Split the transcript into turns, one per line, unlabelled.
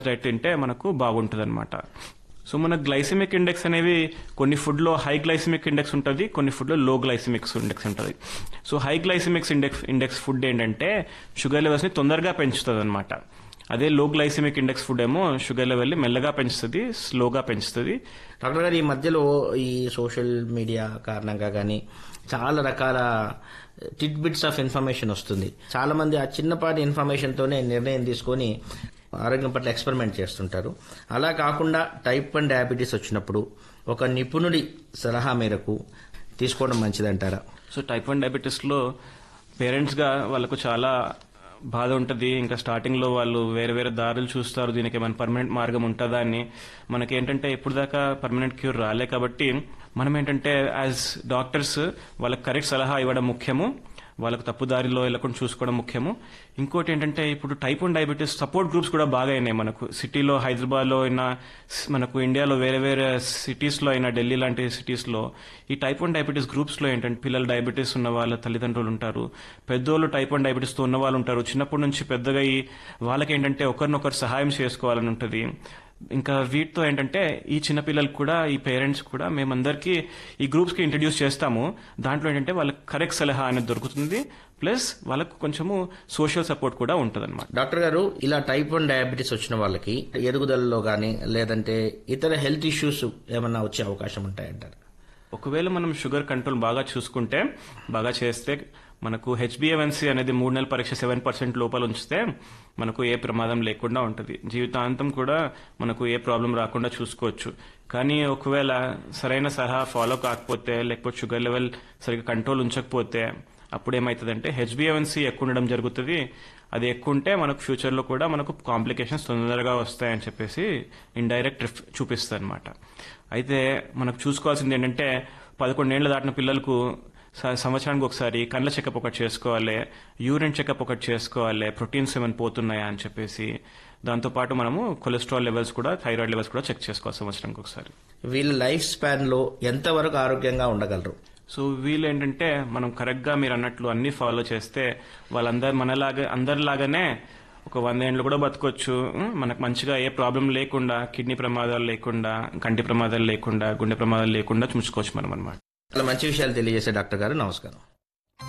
Diet తింటే మనకు బాగుంటుంది అనమాట. సో మన గ్లైసిమిక్ ఇండెక్స్ అనేవి కొన్ని ఫుడ్లో హై గ్లైసిమిక్ ఇండెక్స్ ఉంటుంది, కొన్ని ఫుడ్లో లో గ్లైసిమిక్ ఇండెక్స్ ఉంటుంది. So high glycaemics index food ఏంటంటే షుగర్ లెవెల్స్ని తొందరగా పెంచుతుంది అనమాట. అదే లో గ్లైసిమిక్ ఇండెక్స్ ఫుడ్ ఏమో షుగర్ లెవెల్ని మెల్లగా పెంచుతుంది, స్లోగా పెంచుతుంది.
డాక్టర్ గారు, ఈ మధ్యలో ఈ సోషల్ మీడియా కారణంగా కానీ చాలా రకాల టిట్ బిట్స్ ఆఫ్ ఇన్ఫర్మేషన్ వస్తుంది. చాలా మంది ఆ చిన్నపాటి ఇన్ఫర్మేషన్తోనే నిర్ణయం తీసుకొని ఆరోగ్యం పట్ల ఎక్స్పెరిమెంట్ చేస్తుంటారు. అలా కాకుండా టైప్ 1 డయాబెటీస్ వచ్చినప్పుడు ఒక నిపుణుడి సలహా మేరకు తీసుకోవడం మంచిదంటారా?
సో టైప్ 1 డయాబెటీస్లో పేరెంట్స్గా వాళ్ళకు చాలా బాధ ఉంటుంది. ఇంకా స్టార్టింగ్లో వాళ్ళు వేరే వేరే దారులు చూస్తారు, దీనికి ఏమైనా పర్మనెంట్ మార్గం ఉంటుందా అని. మనకేంటంటే ఇప్పుడు దాకా పర్మనెంట్ క్యూర్ రాలే కాబట్టి మనం ఏంటంటే యాజ్ డాక్టర్స్ వాళ్ళకి కరెక్ట్ సలహా ఇవ్వడం ముఖ్యము, వాళ్ళకు తప్పుదారిలో వెళ్ళకుండా చూసుకోవడం ముఖ్యము. ఇంకోటి ఏంటంటే ఇప్పుడు టైప్ 1 డయాబెటీస్ సపోర్ట్ గ్రూప్స్ కూడా బాగా అయినాయి మనకు. సిటీలో హైదరాబాద్లో అయినా, మనకు ఇండియాలో వేరే వేరే సిటీస్లో అయినా, ఢిల్లీ లాంటి సిటీస్లో ఈ టైప్ 1 డయాబెటీస్ గ్రూప్స్లో ఏంటంటే పిల్లలు డయాబెటీస్ ఉన్న వాళ్ళ తల్లిదండ్రులు ఉంటారు, పెద్దోళ్ళు టైప్ 1 డయాబెటీస్తో ఉన్న వాళ్ళు ఉంటారు. చిన్నప్పటి నుంచి పెద్దగా వాళ్ళకేంటంటే ఒకరినొకరు సహాయం చేసుకోవాలని ఉంటుంది. ఇంకా వీటితో ఏంటంటే ఈ చిన్నపిల్లలకు కూడా, ఈ పేరెంట్స్ కూడా మేమందరికీ ఈ గ్రూప్స్కి ఇంట్రడ్యూస్ చేస్తాము. దాంట్లో ఏంటంటే వాళ్ళకి కరెక్ట్ సలహా అనేది దొరుకుతుంది, ప్లస్ వాళ్ళకు కొంచెము సోషల్ సపోర్ట్ కూడా ఉంటుంది అనమాట.
డాక్టర్ గారు, ఇలా టైప్ 1 డయాబెటీస్ వచ్చిన వాళ్ళకి ఎదుగుదలలో కానీ లేదంటే ఇతర హెల్త్ ఇష్యూస్ ఏమన్నా వచ్చే అవకాశం ఉంటాయంటారు?
ఒకవేళ మనం షుగర్ కంట్రోల్ బాగా చూసుకుంటే, బాగా చేస్తే, మనకు HbA1c అనేది 3 నెలల పరీక్ష 7% లోపల ఉంచితే మనకు ఏ ప్రమాదం లేకుండా ఉంటుంది. జీవితాంతం కూడా మనకు ఏ ప్రాబ్లం రాకుండా చూసుకోవచ్చు. కానీ ఒకవేళ సరైన సలహా ఫాలో కాకపోతే, లేకపోతే షుగర్ లెవెల్ సరిగ్గా కంట్రోల్ ఉంచకపోతే అప్పుడు ఏమవుతుందంటే HbA1c ఎక్కువ ఉండడం జరుగుతుంది. అది ఎక్కువ ఉంటే మనకు ఫ్యూచర్లో కూడా మనకు కాంప్లికేషన్స్ తొందరగా వస్తాయని చెప్పేసి ఇండైరెక్ట్ చూపిస్తుంది అనమాట. అయితే మనకు చూసుకోవాల్సింది ఏంటంటే 11 ఏళ్ళు దాటిన పిల్లలకు సంవత్సరానికి ఒకసారి కళ్ళ చెకప్ ఒకటి చేసుకోవాలి, యూరిన్ చెకప్ ఒకటి చేసుకోవాలి, ప్రోటీన్స్ ఏమైనా పోతున్నాయా అని చెప్పేసి. దాంతోపాటు మనము కొలెస్ట్రాల్ లెవెల్స్ కూడా, థైరాయిడ్ లెవెల్స్ కూడా చెక్ చేసుకోవాలి సంవత్సరానికి ఒకసారి.
వీళ్ళ లైఫ్ స్పాన్ లో ఎంతవరకు ఆరోగ్యంగా ఉండగలరు?
సో వీళ్ళు ఏంటంటే మనం కరెక్ట్గా మీరు అన్నట్లు అన్ని ఫాలో చేస్తే వాళ్ళందరూ అందరిలాగానే ఒక 100 ఏళ్ళు కూడా బతకొచ్చు. మనకు మంచిగా ఏ ప్రాబ్లం లేకుండా, కిడ్నీ ప్రమాదాలు లేకుండా, కంటి ప్రమాదాలు లేకుండా, గుండె ప్రమాదాలు లేకుండా చూసుకోవచ్చు మనం అనమాట.
చాలా మంచి విషయాలు తెలియజేసే డాక్టర్ గారు, నమస్కారం.